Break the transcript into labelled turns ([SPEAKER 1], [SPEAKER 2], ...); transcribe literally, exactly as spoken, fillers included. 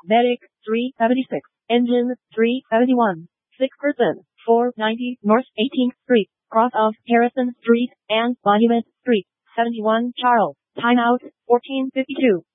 [SPEAKER 1] Medic, three seventy-six. Engine, three seventy-one. Sick person, four ninety North eighteenth Street, cross of Harrison Street and Monument Street, seventy-one Charles. Timeout, fourteen fifty-two.